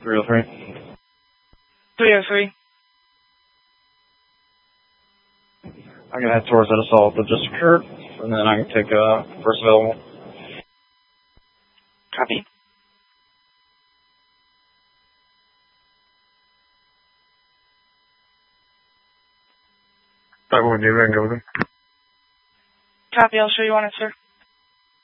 303. 303. I'm going to head towards that assault that just occurred, and then I can take first available. Copy. 5-1, you go then. Copy, I'll show you on it, sir.